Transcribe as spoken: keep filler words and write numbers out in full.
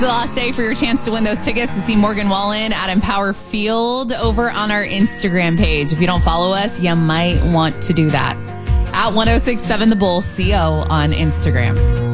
The last day for your chance to win those tickets to see Morgan Wallen at Empower Field over on our Instagram page. If you don't follow us, you might want to do that. At ten sixty-seven The Bull, C O on Instagram.